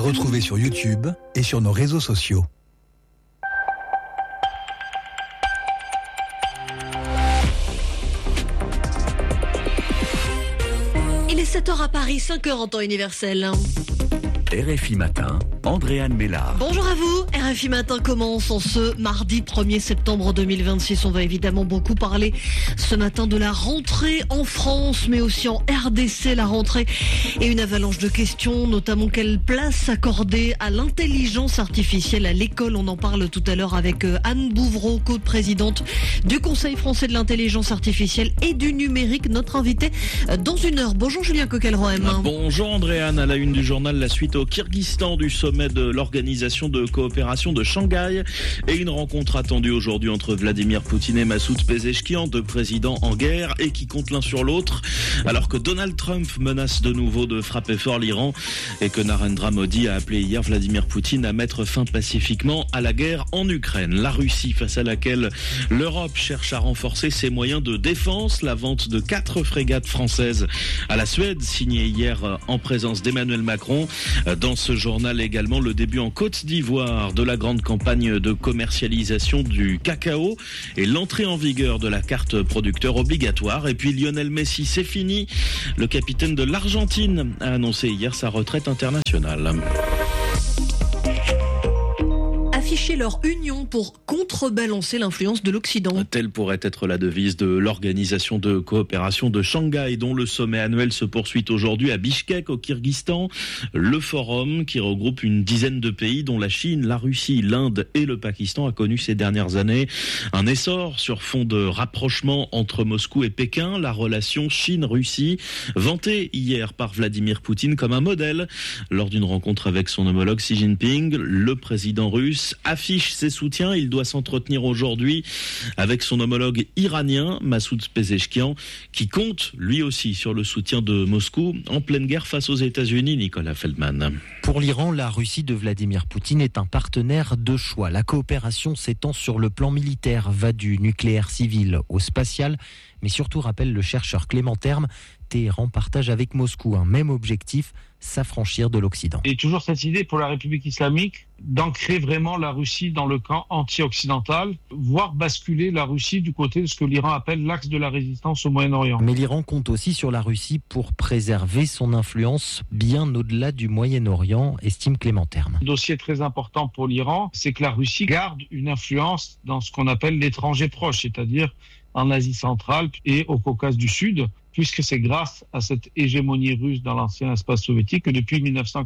retrouver sur YouTube et sur nos réseaux sociaux. Il est 7h à Paris, 5h en temps universel. RFI Matin, Andréane Mélard. Bonjour à vous, RFI Matin commence en ce mardi 1er septembre 2026. On va évidemment beaucoup parler ce matin de la rentrée en France, mais aussi en RDC, la rentrée et une avalanche de questions, notamment quelle place accorder à l'intelligence artificielle à l'école. On en parle tout à l'heure avec Anne Bouvreau, co-présidente du Conseil français de l'intelligence artificielle et du numérique, notre invitée dans une heure. Bonjour Julien Coquelroem. Bonjour Andréane, à la une du journal, la suite au Kyrgyzstan du sommet de l'Organisation de coopération de Shanghai et une rencontre attendue aujourd'hui entre Vladimir Poutine et Massoud Pezeshkian, deux présidents en guerre et qui comptent l'un sur l'autre, alors que Donald Trump menace de nouveau de frapper fort l'Iran et que Narendra Modi a appelé hier Vladimir Poutine à mettre fin pacifiquement à la guerre en Ukraine. La Russie, face à laquelle l'Europe cherche à renforcer ses moyens de défense, la vente de 4 frégates françaises à la Suède, signée hier en présence d'Emmanuel Macron. Dans ce journal également, le début en Côte d'Ivoire de la grande campagne de commercialisation du cacao et l'entrée en vigueur de la carte producteur obligatoire. Et puis Lionel Messi, c'est fini. Le capitaine de l'Argentine a annoncé hier sa retraite internationale. Afficher leur union pour contrebalancer l'influence de l'Occident. Telle pourrait être la devise de l'Organisation de coopération de Shanghai, dont le sommet annuel se poursuit aujourd'hui à Bichkek, au Kyrgyzstan. Le forum, qui regroupe une dizaine de pays, dont la Chine, la Russie, l'Inde et le Pakistan, a connu ces dernières années un essor sur fond de rapprochement entre Moscou et Pékin. La relation Chine-Russie, vantée hier par Vladimir Poutine comme un modèle lors d'une rencontre avec son homologue Xi Jinping. Le président russe affiche ses soutiens. Il doit s'entretenir aujourd'hui avec son homologue iranien, Massoud Pezeshkian, qui compte lui aussi sur le soutien de Moscou en pleine guerre face aux États-Unis. Nicolas Feldman. Pour l'Iran, la Russie de Vladimir Poutine est un partenaire de choix. La coopération s'étend sur le plan militaire, va du nucléaire civil au spatial, mais surtout, rappelle le chercheur Clément Terme, Téhéran partage avec Moscou un même objectif, s'affranchir de l'Occident. Et toujours cette idée pour la République islamique d'ancrer vraiment la Russie dans le camp anti-occidental, voire basculer la Russie du côté de ce que l'Iran appelle l'axe de la résistance au Moyen-Orient. Mais l'Iran compte aussi sur la Russie pour préserver son influence bien au-delà du Moyen-Orient, estime Clément Terme. Un dossier très important pour l'Iran, c'est que la Russie garde une influence dans ce qu'on appelle l'étranger proche, c'est-à-dire en Asie centrale et au Caucase du Sud, puisque c'est grâce à cette hégémonie russe dans l'ancien espace soviétique que depuis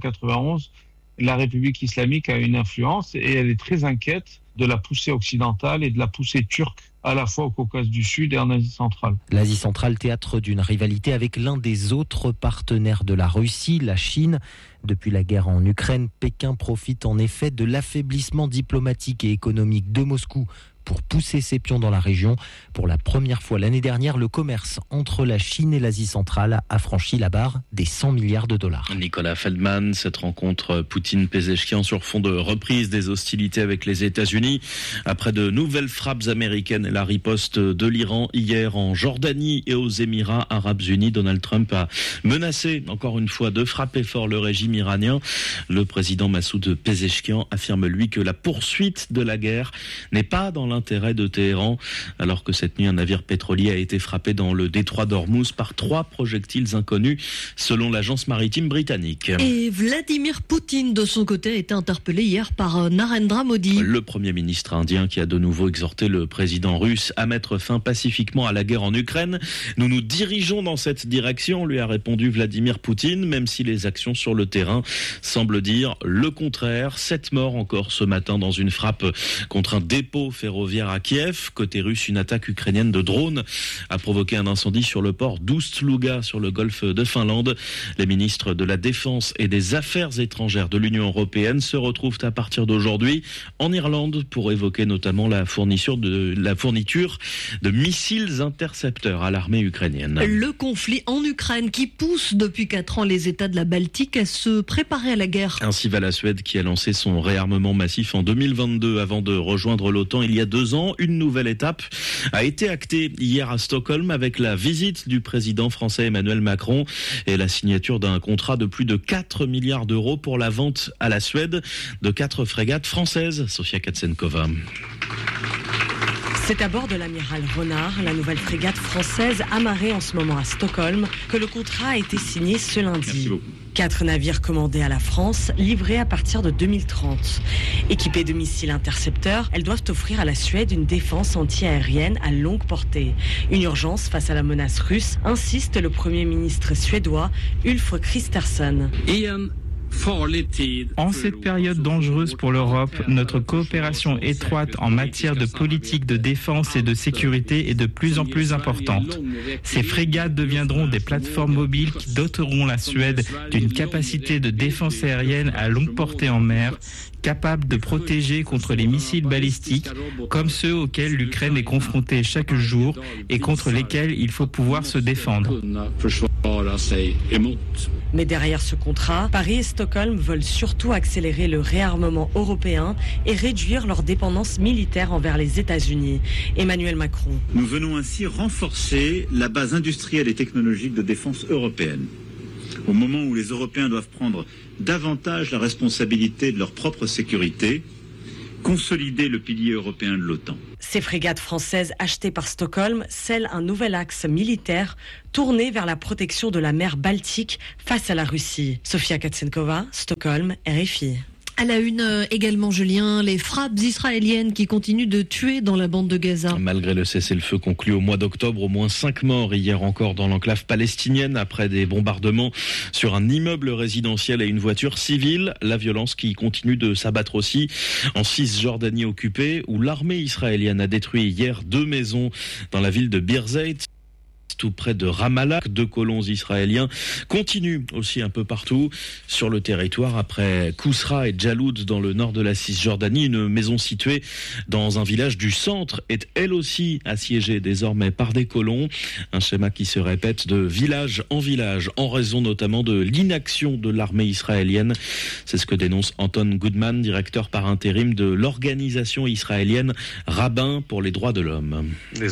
1991, la République islamique a une influence et elle est très inquiète de la poussée occidentale et de la poussée turque à la fois au Caucase du Sud et en Asie centrale. L'Asie centrale, théâtre d'une rivalité avec l'un des autres partenaires de la Russie, la Chine. Depuis la guerre en Ukraine, Pékin profite en effet de l'affaiblissement diplomatique et économique de Moscou pour pousser ses pions dans la région. Pour la première fois l'année dernière, le commerce entre la Chine et l'Asie centrale a franchi la barre des 100 milliards de dollars. Nicolas Feldman, cette rencontre Poutine-Pezeshkian sur fond de reprise des hostilités avec les États-Unis. Après de nouvelles frappes américaines et la riposte de l'Iran hier en Jordanie et aux Émirats Arabes Unis, Donald Trump a menacé encore une fois de frapper fort le régime iranien. Le président Massoud Pezeshkian affirme lui que la poursuite de la guerre n'est pas dans l'intérêt de Téhéran, alors que cette nuit un navire pétrolier a été frappé dans le détroit d'Ormuz par 3 projectiles inconnus, selon l'agence maritime britannique. Et Vladimir Poutine, de son côté, a été interpellé hier par Narendra Modi. Le Premier ministre indien qui a de nouveau exhorté le président russe à mettre fin pacifiquement à la guerre en Ukraine. Nous nous dirigeons dans cette direction, lui a répondu Vladimir Poutine, même si les actions sur le terrain semblent dire le contraire. 7 morts encore ce matin dans une frappe contre un dépôt ferroviaire à Kiev. Côté russe, une attaque ukrainienne de drones a provoqué un incendie sur le port d'Oust-Luga sur le golfe de Finlande. Les ministres de la Défense et des Affaires étrangères de l'Union européenne se retrouvent à partir d'aujourd'hui en Irlande pour évoquer notamment la fourniture de missiles intercepteurs à l'armée ukrainienne. Le conflit en Ukraine qui pousse depuis 4 ans les États de la Baltique à se préparer à la guerre. Ainsi va la Suède qui a lancé son réarmement massif en 2022 avant de rejoindre l'OTAN il y a 2 ans. Une nouvelle étape a été actée hier à Stockholm avec la visite du président français Emmanuel Macron et la signature d'un contrat de plus de 4 milliards d'euros pour la vente à la Suède de 4 frégates françaises. Sofia Katsenkova. C'est à bord de l'amiral Renard, la nouvelle frégate française amarrée en ce moment à Stockholm, que le contrat a été signé ce lundi. 4 navires commandés à la France, livrés à partir de 2030. Équipés de missiles intercepteurs, elles doivent offrir à la Suède une défense anti-aérienne à longue portée. Une urgence face à la menace russe, insiste le Premier ministre suédois Ulf Kristersson. En cette période dangereuse pour l'Europe, notre coopération étroite en matière de politique de défense et de sécurité est de plus en plus importante. Ces frégates deviendront des plateformes mobiles qui doteront la Suède d'une capacité de défense aérienne à longue portée en mer, capable de protéger contre les missiles balistiques, comme ceux auxquels l'Ukraine est confrontée chaque jour et contre lesquels il faut pouvoir se défendre. Mais derrière ce contrat, Paris et Stockholm veulent surtout accélérer le réarmement européen et réduire leur dépendance militaire envers les États-Unis. Emmanuel Macron. Nous venons ainsi renforcer la base industrielle et technologique de défense européenne. Au moment où les Européens doivent prendre davantage la responsabilité de leur propre sécurité, consolider le pilier européen de l'OTAN. Ces frégates françaises achetées par Stockholm scellent un nouvel axe militaire tourné vers la protection de la mer Baltique face à la Russie. Sofia Katsenkova, Stockholm, RFI. À la une également, Julien, les frappes israéliennes qui continuent de tuer dans la bande de Gaza. Malgré le cessez-le-feu conclu au mois d'octobre, au moins 5 morts hier encore dans l'enclave palestinienne après des bombardements sur un immeuble résidentiel et une voiture civile. La violence qui continue de s'abattre aussi en Cisjordanie occupée où l'armée israélienne a détruit hier 2 maisons dans la ville de Birzeit, tout près de Ramallah. 2 colons israéliens continuent aussi un peu partout sur le territoire après Kousra et Jaloud dans le nord de la Cisjordanie. Une maison située dans un village du centre est elle aussi assiégée désormais par des colons. Un schéma qui se répète de village en village en raison notamment de l'inaction de l'armée israélienne. C'est ce que dénonce Anton Goodman, directeur par intérim de l'organisation israélienne Rabbin pour les droits de l'homme.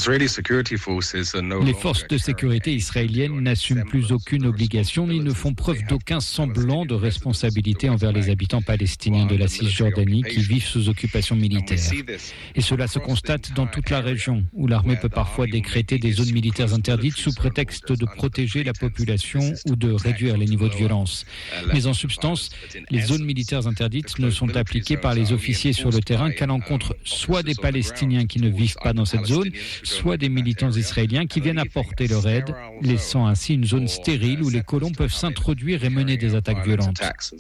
Les forces de sécurité israélienne n'assument plus aucune obligation ni ne font preuve d'aucun semblant de responsabilité envers les habitants palestiniens de la Cisjordanie qui vivent sous occupation militaire. Et cela se constate dans toute la région, où l'armée peut parfois décréter des zones militaires interdites sous prétexte de protéger la population ou de réduire les niveaux de violence. Mais en substance, les zones militaires interdites ne sont appliquées par les officiers sur le terrain qu'à l'encontre soit des Palestiniens qui ne vivent pas dans cette zone, soit des militants israéliens qui viennent apporter leur aide, laissant ainsi une zone stérile où les colons peuvent s'introduire et mener des attaques violentes.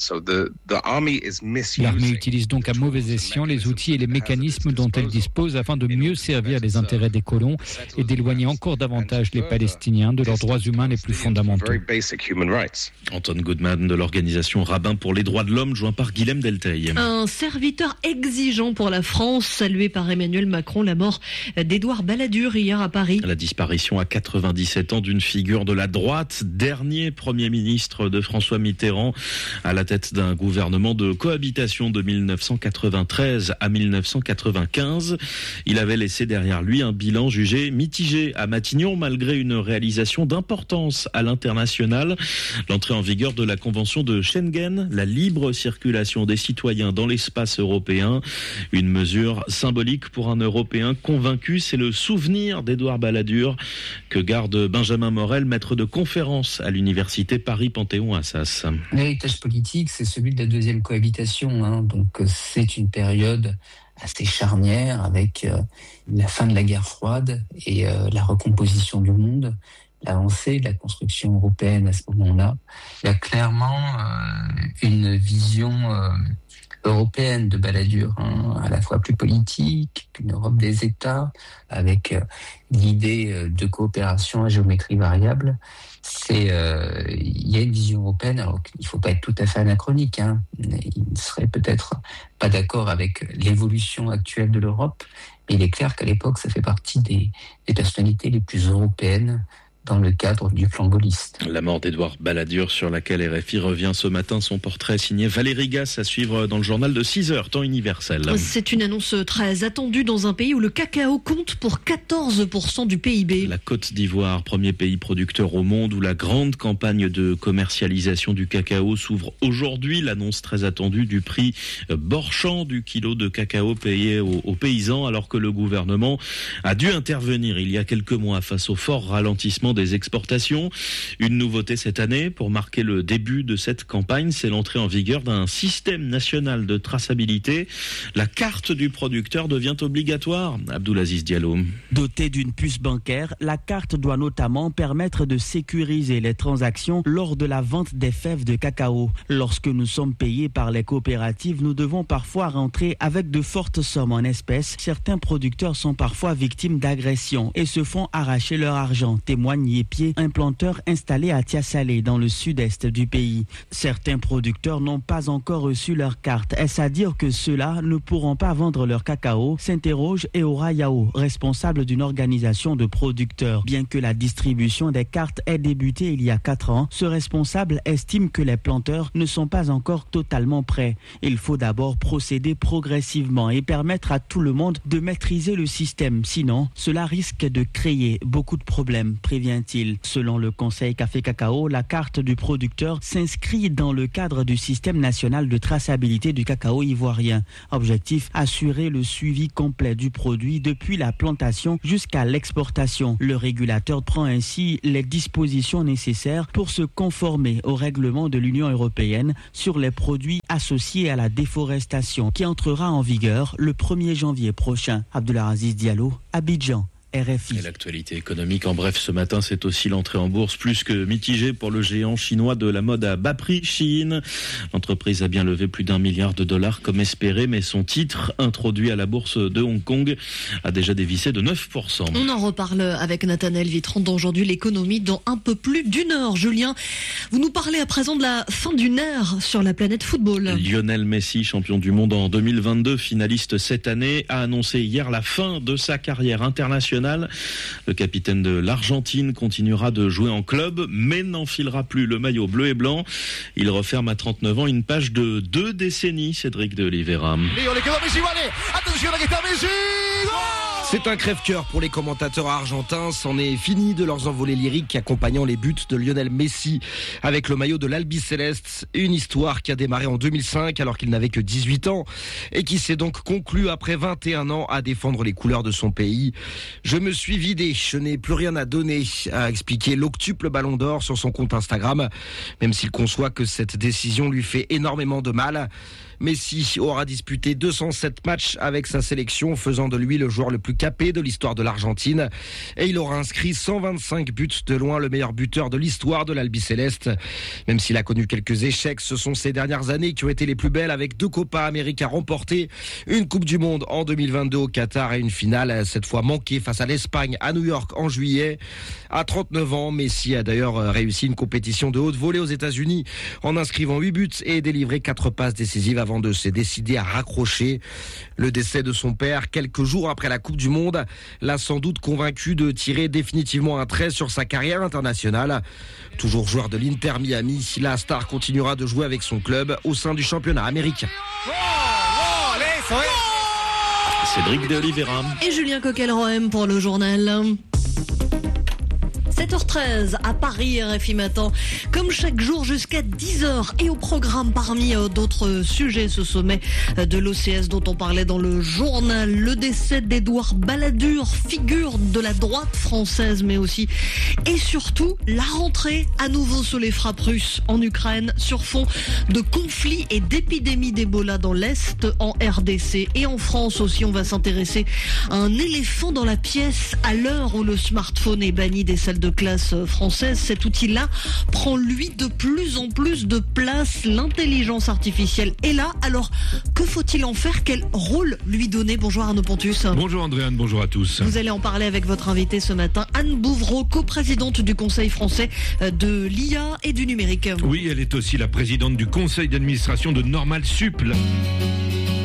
L'armée utilise donc à mauvais escient les outils et les mécanismes dont elle dispose afin de mieux servir les intérêts des colons et d'éloigner encore davantage les Palestiniens de leurs droits humains les plus fondamentaux. Anton Goodman de l'organisation Rabbin pour les droits de l'homme, joint par Guilhem Delteil. Un serviteur exigeant pour la France, salué par Emmanuel Macron, la mort d'Édouard Balladur hier à Paris. La disparition à 97 ans d'une figure de la droite, dernier Premier ministre de François Mitterrand, à la tête d'un gouvernement de cohabitation de 1993 à 1995. Il avait laissé derrière lui un bilan jugé mitigé à Matignon, malgré une réalisation d'importance à l'international. L'entrée en vigueur de la Convention de Schengen, la libre circulation des citoyens dans l'espace européen. Une mesure symbolique pour un Européen convaincu. C'est le souvenir d'Édouard Balladur que garde Benjamin Morel, maître de conférence à l'université Paris-Panthéon-Assas. L'héritage politique, c'est celui de la deuxième cohabitation. Donc c'est une période assez charnière avec la fin de la guerre froide et la recomposition du monde, l'avancée de la construction européenne à ce moment-là. Il y a clairement une vision européenne de Balladur, à la fois plus politique, qu'une Europe des États, avec l'idée de coopération à géométrie variable. Il y a une vision européenne, alors qu'il ne faut pas être tout à fait anachronique. Il ne serait peut-être pas d'accord avec l'évolution actuelle de l'Europe, mais il est clair qu'à l'époque, ça fait partie des personnalités les plus européennes dans le cadre du plan gaulliste. La mort d'Édouard Balladur sur laquelle RFI revient ce matin. Son portrait signé Valérie Gasse à suivre dans le journal de 6h, temps universel. C'est une annonce très attendue dans un pays où le cacao compte pour 14% du PIB. La Côte d'Ivoire, premier pays producteur au monde où la grande campagne de commercialisation du cacao s'ouvre aujourd'hui. L'annonce très attendue du prix Borchamp du kilo de cacao payé aux paysans alors que le gouvernement a dû intervenir il y a quelques mois face au fort ralentissement des exportations. Une nouveauté cette année pour marquer le début de cette campagne, c'est l'entrée en vigueur d'un système national de traçabilité. La carte du producteur devient obligatoire. Abdoulaziz Diallo. Dotée d'une puce bancaire, la carte doit notamment permettre de sécuriser les transactions lors de la vente des fèves de cacao. Lorsque nous sommes payés par les coopératives, nous devons parfois rentrer avec de fortes sommes en espèces. Certains producteurs sont parfois victimes d'agressions et se font arracher leur argent, témoigne Yépié, un planteur installé à Tiasalé dans le sud-est du pays. Certains producteurs n'ont pas encore reçu leur carte. Est-ce à dire que ceux-là ne pourront pas vendre leur cacao? S'interroge Eora Yao, responsable d'une organisation de producteurs. Bien que la distribution des cartes ait débuté il y a 4 ans, ce responsable estime que les planteurs ne sont pas encore totalement prêts. Il faut d'abord procéder progressivement et permettre à tout le monde de maîtriser le système. Sinon, cela risque de créer beaucoup de problèmes, prévient-il. Selon le Conseil Café Cacao, la carte du producteur s'inscrit dans le cadre du système national de traçabilité du cacao ivoirien. Objectif, assurer le suivi complet du produit depuis la plantation jusqu'à l'exportation. Le régulateur prend ainsi les dispositions nécessaires pour se conformer au règlement de l'Union européenne sur les produits associés à la déforestation qui entrera en vigueur le 1er janvier prochain. Abdoulaziz Diallo, Abidjan. RFI. Et l'actualité économique en bref ce matin, c'est aussi l'entrée en bourse plus que mitigée pour le géant chinois de la mode à bas prix, Shein. L'entreprise a bien levé plus d'1 milliard de dollars comme espéré, mais son titre, introduit à la bourse de Hong Kong, a déjà dévissé de 9%. On en reparle avec Nathanaël Vitran d'aujourd'hui l'économie dans un peu plus d'une heure. Julien, vous nous parlez à présent de la fin d'une ère sur la planète football. Lionel Messi, champion du monde en 2022, finaliste cette année, a annoncé hier la fin de sa carrière internationale. Le capitaine de l'Argentine continuera de jouer en club, mais n'enfilera plus le maillot bleu et blanc. Il referme à 39 ans une page de 2 décennies, Cédric de Oliveira. C'est un crève-cœur pour les commentateurs argentins. C'en est fini de leurs envolées lyriques accompagnant les buts de Lionel Messi avec le maillot de l'Albiceleste. Une histoire qui a démarré en 2005 alors qu'il n'avait que 18 ans et qui s'est donc conclue après 21 ans à défendre les couleurs de son pays. Je me suis vidé, je n'ai plus rien à donner, a expliqué l'octuple Ballon d'Or sur son compte Instagram, même s'il conçoit que cette décision lui fait énormément de mal. Messi aura disputé 207 matchs avec sa sélection, faisant de lui le joueur le plus capé de l'histoire de l'Argentine. Et il aura inscrit 125 buts, de loin le meilleur buteur de l'histoire de l'Albiceleste. Même s'il a connu quelques échecs, ce sont ces dernières années qui ont été les plus belles, avec 2 Copa América remportées, une Coupe du Monde en 2022 au Qatar et une finale, cette fois manquée face à l'Espagne à New York en juillet. À 39 ans, Messi a d'ailleurs réussi une compétition de haute volée aux États-Unis en inscrivant 8 buts et délivré 4 passes décisives avant de se décider à raccrocher. Le décès de son père, quelques jours après la Coupe du Monde, l'a sans doute convaincu de tirer définitivement un trait sur sa carrière internationale. Toujours joueur de l'Inter Miami, la star continuera de jouer avec son club au sein du championnat américain. Cédric de Oliveira. Et Julien Coquel-Rohem pour le journal. 7h13 à Paris, RFI Matin, comme chaque jour jusqu'à 10h. Et au programme, parmi d'autres sujets, ce sommet de l'OCS dont on parlait dans le journal, le décès d'Édouard Balladur, figure de la droite française, mais aussi et surtout la rentrée à nouveau sous les frappes russes en Ukraine, sur fond de conflits et d'épidémies d'Ebola dans l'Est, en RDC et en France aussi. On va s'intéresser à un éléphant dans la pièce à l'heure où le smartphone est banni des salles de classe française. Cet outil-là prend lui de plus en plus de place. L'intelligence artificielle est là. Alors, que faut-il en faire? Quel rôle lui donner? Bonjour Arnaud Pontus. Bonjour Andréane, bonjour à tous. Vous allez en parler avec votre invitée ce matin, Anne Bouvreau, coprésidente du Conseil français de l'IA et du numérique. Oui, elle est aussi la présidente du conseil d'administration de Normal Sup.